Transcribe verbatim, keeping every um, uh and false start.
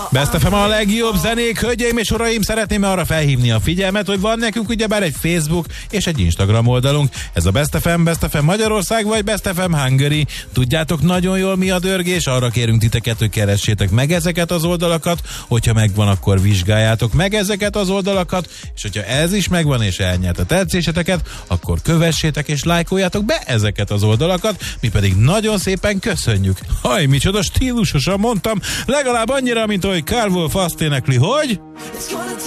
Best ef em a legjobb zenék, hölgyeim és uraim, szeretném arra felhívni a figyelmet, hogy van nekünk ugyebár egy Facebook és egy Instagram oldalunk. Ez a Best ef em, Best ef em Magyarország vagy Best ef em Hungary. Tudjátok nagyon jól mi a dörgés, arra kérünk titeket, hogy keressétek meg ezeket az oldalakat, hogyha megvan, akkor vizsgáljátok meg ezeket az oldalakat, és hogyha ez is megvan és elnyert a tetszéseteket, akkor kövessétek és lájkoljátok be ezeket az oldalakat, mi pedig nagyon szépen köszönjük. Haj, micsoda stílusosan mondtam, legalább annyira, mint ahogy Carl Wolf azt énekli, hogy...